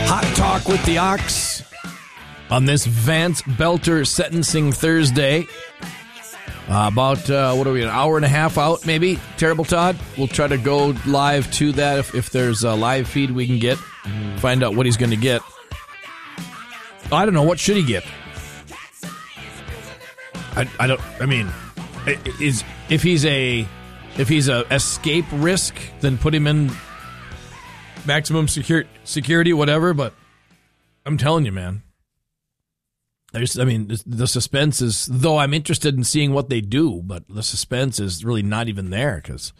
Hot Talk with the Ox on this Vance Belter Sentencing Thursday. About, an hour and a half out, maybe? Terrible Todd? We'll try to go live to that if there's a live feed we can get. Find out what he's going to get. I don't know. What should he get? If he's a escape risk, then put him in maximum security, whatever. But I'm telling you, man. The suspense is, though I'm interested in seeing what they do, but the suspense is really not even there because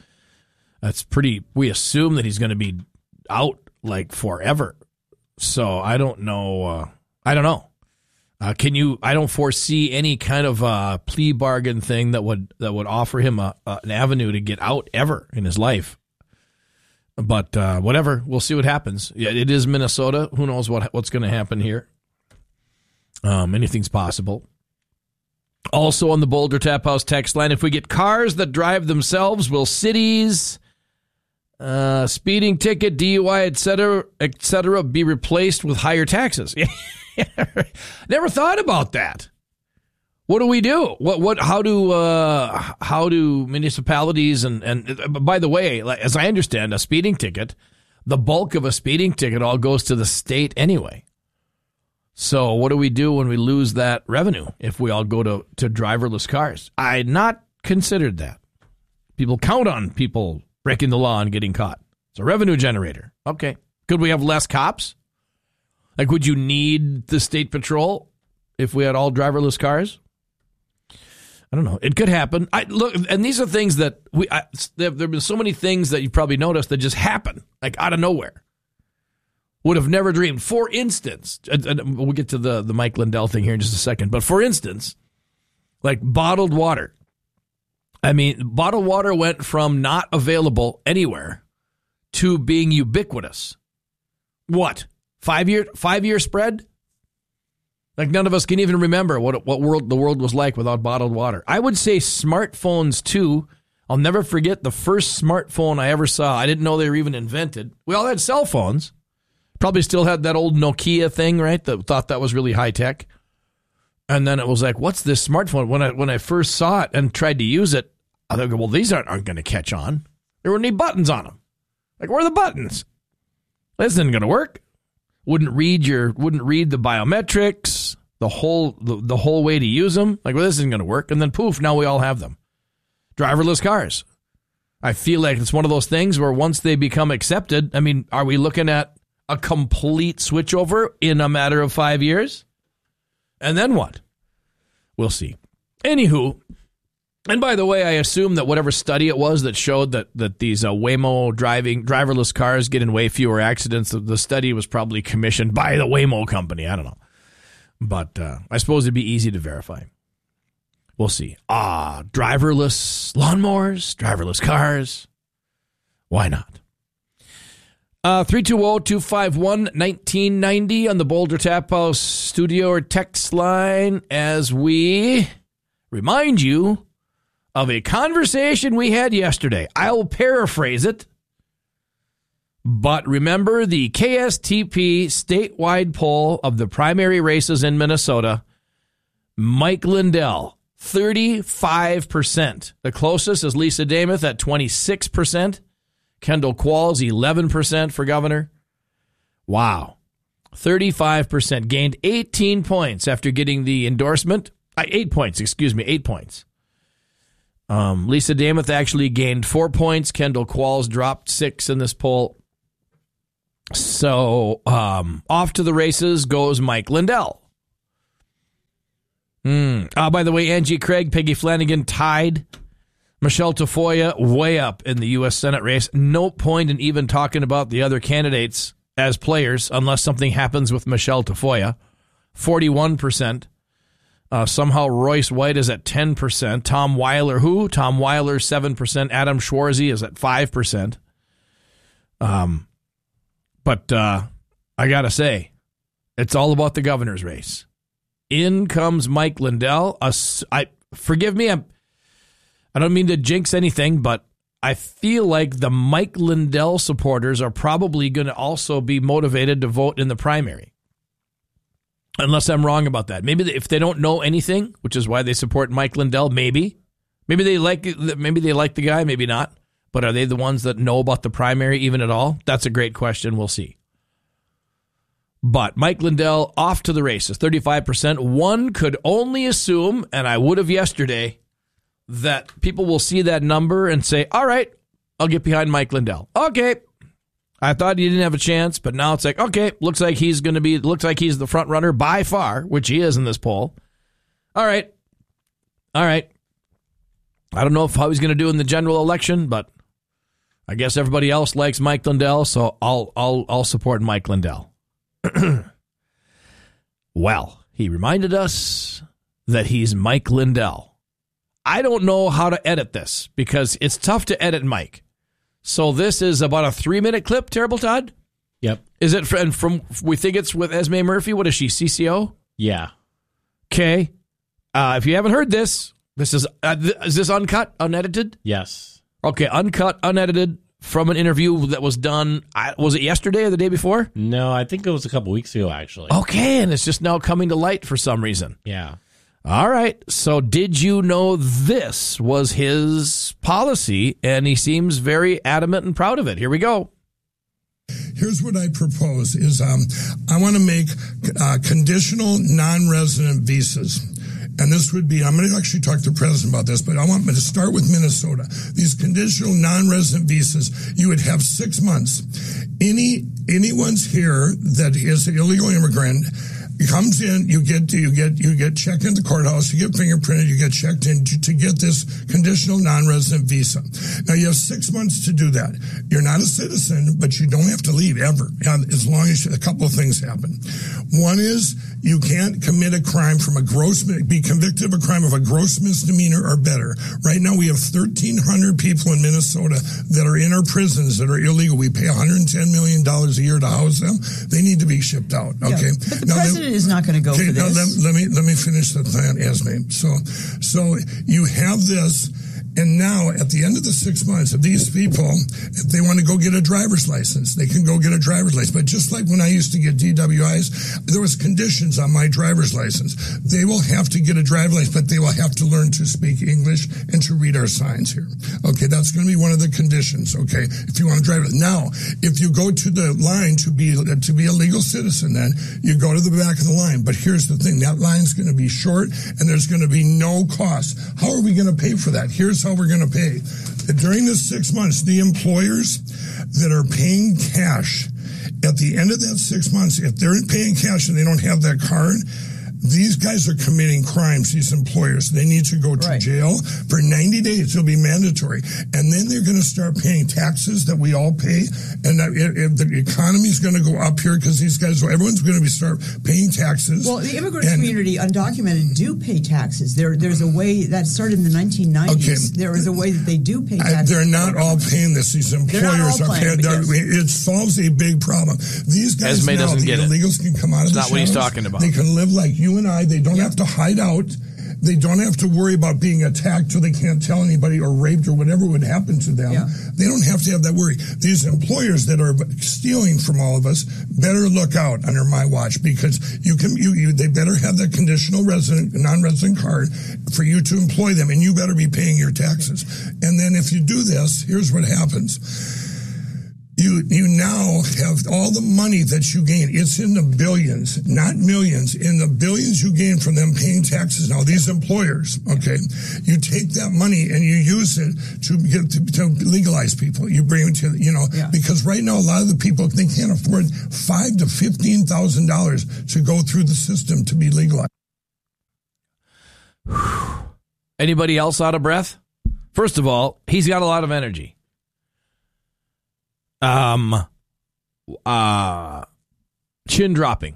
we assume that he's going to be out like forever. So I don't know. I don't know. I don't foresee any kind of plea bargain thing that would offer him an avenue to get out ever in his life. But whatever, we'll see what happens. Yeah, it is Minnesota. Who knows what's going to happen here? Anything's possible. Also on the Boulder Tap House text line, if we get cars that drive themselves, will cities, speeding ticket, DUI, et cetera, be replaced with higher taxes? Never thought about that. What do we do? How do municipalities and by the way, as I understand, a speeding ticket, the bulk of a speeding ticket all goes to the state anyway. So what do we do when we lose that revenue if we all go to driverless cars? I had not considered that. People count on people breaking the law and getting caught. It's a revenue generator. Okay. Could we have less cops? Like, would you need the state patrol if we had all driverless cars? I don't know. It could happen. Look, and these are things that there have been so many things that you probably noticed that just happen, like out of nowhere. Would have never dreamed. For instance, and we'll get to the Mike Lindell thing here in just a second, but for instance, like bottled water. Bottled water went from not available anywhere to being ubiquitous. What? 5-year spread? Like none of us can even remember what the world was like without bottled water. I would say smartphones too. I'll never forget the first smartphone I ever saw. I didn't know they were even invented. We all had cell phones. Probably still had that old Nokia thing, right? That thought that was really high tech. And then it was like, what's this smartphone? When I first saw it and tried to use it, I thought, well, these aren't going to catch on. There weren't any buttons on them. Like, where are the buttons? This isn't going to work. Wouldn't read the biometrics, the whole way to use them. Like, well, this isn't going to work. And then poof, now we all have them. Driverless cars. I feel like it's one of those things where once they become accepted, are we looking at a complete switchover in a matter of 5 years? And then what? We'll see. Anywho, and by the way, I assume that whatever study it was that showed that these Waymo driverless cars get in way fewer accidents, the study was probably commissioned by the Waymo company. I don't know. But I suppose it'd be easy to verify. We'll see. Driverless lawnmowers, driverless cars. Why not? 320-251-1990 on the Boulder Tap House studio or text line as we remind you of a conversation we had yesterday. I'll paraphrase it. But remember the KSTP statewide poll of the primary races in Minnesota. Mike Lindell, 35%. The closest is Lisa Damath at 26%. Kendall Qualls, 11% for governor. Wow. 35%. Gained 18 points after getting the endorsement. 8 points. Lisa Damath actually gained 4 points. Kendall Qualls dropped 6 in this poll. So off to the races goes Mike Lindell. By the way, Angie Craig, Peggy Flanagan tied. Michelle Tafoya way up in the U.S. Senate race. No point in even talking about the other candidates as players unless something happens with Michelle Tafoya. 41%. Somehow Royce White is at 10%. Tom Weiler, Tom Weiler, 7%. Adam Schwarzy is at 5%. But I got to say, it's all about the governor's race. In comes Mike Lindell. Forgive me, I don't mean to jinx anything, but I feel like the Mike Lindell supporters are probably going to also be motivated to vote in the primary. Unless I'm wrong about that. Maybe if they don't know anything, which is why they support Mike Lindell, maybe they like the guy, maybe not. But are they the ones that know about the primary even at all? That's a great question. We'll see. But Mike Lindell off to the races, 35%. One could only assume, and I would have yesterday, that people will see that number and say, all right, I'll get behind Mike Lindell. Okay. I thought he didn't have a chance, but now it's like, okay, looks like he's the front runner by far, which he is in this poll. All right. I don't know how he's going to do in the general election, but I guess everybody else likes Mike Lindell, so I'll support Mike Lindell. Well, he reminded us that he's Mike Lindell. I don't know how to edit this because it's tough to edit Mike. So this is about a 3-minute clip, Terrible Todd? Yep. Is it from we think it's with Esme Murphy? What is she, CCO? Yeah. Okay. If you haven't heard this is this uncut, unedited? Yes. Okay, uncut, unedited from an interview that was done, was it yesterday or the day before? No, I think it was a couple weeks ago, actually. Okay, and it's just now coming to light for some reason. Yeah. All right, so did you know this was his policy, and he seems very adamant and proud of it. Here we go. Here's what I propose is I want to make conditional non-resident visas. And this would be, I'm going to actually talk to the president about this, but I want to start with Minnesota. These conditional non-resident visas, you would have 6 months. Anyone's here that is an illegal immigrant comes in, you get checked in the courthouse, you get fingerprinted, you get checked in to get this conditional non-resident visa. Now you have 6 months to do that. You're not a citizen, but you don't have to leave ever, as long as a couple of things happen. One is you can't commit a crime be convicted of a crime of a gross misdemeanor or better. Right now we have 1,300 people in Minnesota that are in our prisons that are illegal. We pay $110 million a year to house them. They need to be shipped out. Okay. Yeah, but the president is not going to go for this. Let me finish the plan, Esme. So you have this. And now, at the end of the 6 months, if these people, if they want to go get a driver's license, they can go get a driver's license. But just like when I used to get DWIs, there was conditions on my driver's license. They will have to get a driver's license, but they will have to learn to speak English and to read our signs here. Okay, that's going to be one of the conditions, okay, if you want to drive it. Now, if you go to the line to be a legal citizen, then you go to the back of the line. But here's the thing, that line's going to be short, and there's going to be no cost. How are we going to pay for that? Here's how we're going to pay. During the 6 months, the employers that are paying cash, at the end of that 6 months, if they're paying cash and they don't have that card, these guys are committing crimes, these employers. They need to go to jail for 90 days. It'll be mandatory. And then they're going to start paying taxes that we all pay. And the economy is going to go up here because everyone's going to start paying taxes. Well, the immigrant community, undocumented, do pay taxes. There's a way that started in the 1990s. Okay. There is a way that they do pay taxes. They're not all paying this. These employers are paying. It solves a big problem. These guys Esme now, doesn't get illegals can come out of the shadows. Not what he's talking about. They can live like you and I. They don't have to hide out. They don't have to worry about being attacked so they can't tell anybody or raped or whatever would happen to them. Yeah. They don't have to have that worry. These employers that are stealing from all of us better look out under my watch because they better have that conditional non-resident card for you to employ them, and you better be paying your taxes. And then if you do this, here's what happens. You now have all the money that you gain. It's in the billions, not millions. In the billions you gain from them paying taxes. Now, these employers, okay, you take that money and you use it to legalize people. You bring them to, because right now a lot of the people, they can't afford $5,000 to $15,000 to go through the system to be legalized. Anybody else out of breath? First of all, he's got a lot of energy. Chin dropping.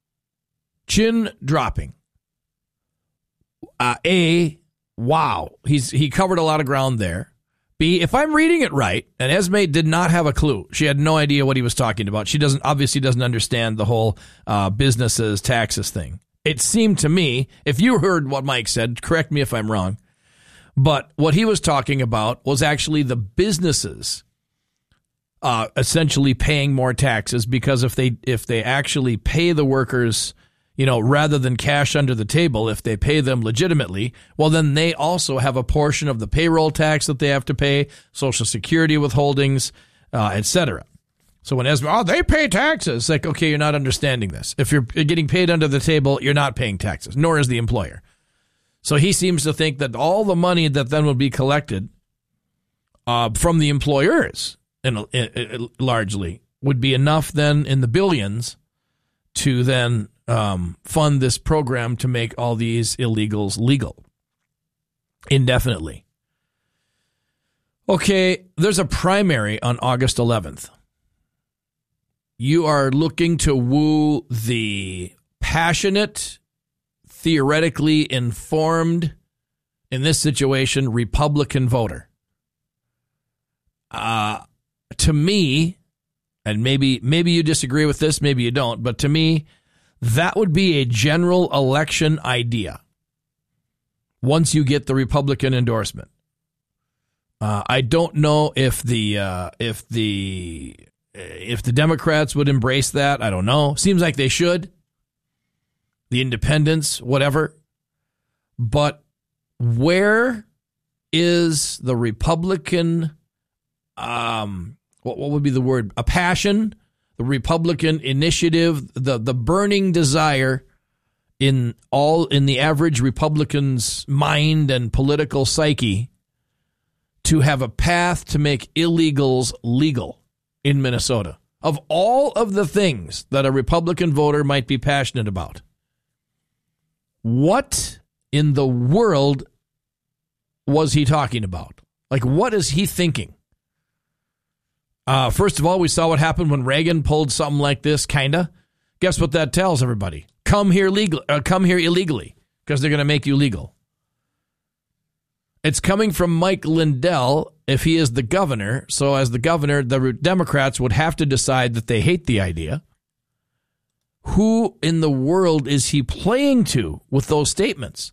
Wow. He covered a lot of ground there. B, if I'm reading it right, and Esme did not have a clue. She had no idea what he was talking about. She obviously doesn't understand the whole businesses, taxes thing. It seemed to me, if you heard what Mike said, correct me if I'm wrong, But what he was talking about was actually the businesses essentially paying more taxes, because if they actually pay the workers, rather than cash under the table, if they pay them legitimately, well, then they also have a portion of the payroll tax that they have to pay, Social Security withholdings, etc. So when Esme, they pay taxes, it's like, okay, you're not understanding this. If you're getting paid under the table, you're not paying taxes, nor is the employer. So he seems to think that all the money that then would be collected from the employers, largely, would be enough then in the billions to then fund this program to make all these illegals legal indefinitely. Okay, there's a primary on August 11th. You are looking to woo the passionate, theoretically informed, in this situation, Republican voter. To me, and maybe you disagree with this, maybe you don't, but to me, that would be a general election idea once you get the Republican endorsement. I don't know if the Democrats would embrace that. I don't know. Seems like they should. The independents, whatever. But where is the Republican, what would be the word? A passion, the Republican initiative, the burning desire in the average Republican's mind and political psyche to have a path to make illegals legal in Minnesota. Of all of the things that a Republican voter might be passionate about, what in the world was he talking about? Like, what is he thinking? First of all, we saw what happened when Reagan pulled something like this, kinda. Guess what that tells everybody? Come here illegally, because they're going to make you legal. It's coming from Mike Lindell if he is the governor. So as the governor, the Democrats would have to decide that they hate the idea. Who in the world is he playing to with those statements?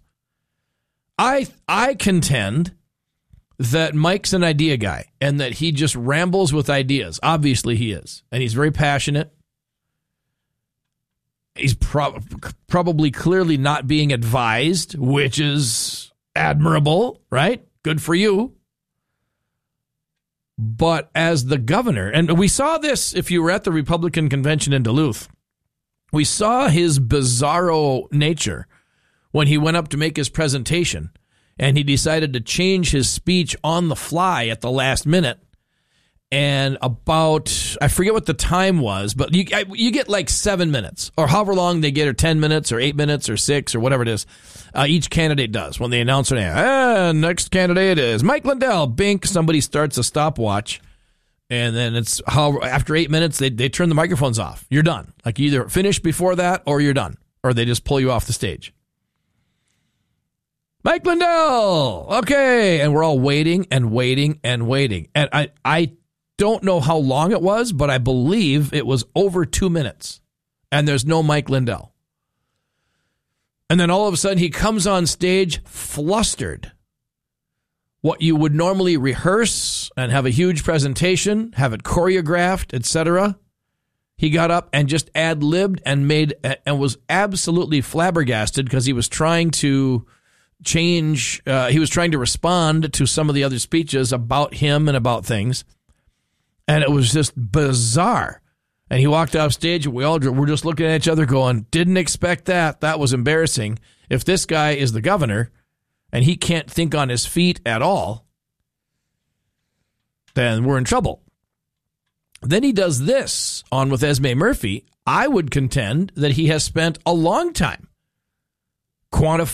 I contend that Mike's an idea guy and that he just rambles with ideas. Obviously he is. And he's very passionate. He's probably clearly not being advised, which is admirable, right? Good for you. But as the governor, and we saw this if you were at the Republican convention in Duluth, we saw his bizarro nature when he went up to make his presentation and he decided to change his speech on the fly at the last minute. And about, I forget what the time was, but you get like 7 minutes or however long they get, or 10 minutes or 8 minutes or 6 or whatever it is. Each candidate does when they announce their name. Next candidate is Mike Lindell. Bink, somebody starts a stopwatch. And then it's after 8 minutes, they turn the microphones off. You're done. Like you either finish before that or you're done. Or they just pull you off the stage. Mike Lindell. Okay. And we're all waiting and waiting and waiting. And I don't know how long it was, but I believe it was over 2 minutes. And there's no Mike Lindell. And then all of a sudden he comes on stage flustered. What you would normally rehearse and have a huge presentation, have it choreographed, etc. He got up and just ad-libbed and was absolutely flabbergasted because he was trying to change. He was trying to respond to some of the other speeches about him and about things. And it was just bizarre. And he walked off stage and we all were just looking at each other going, didn't expect that. That was embarrassing. If this guy is the governor and he can't think on his feet at all, then we're in trouble. Then he does this on with Esme Murphy. I would contend that he has spent a long time quantifying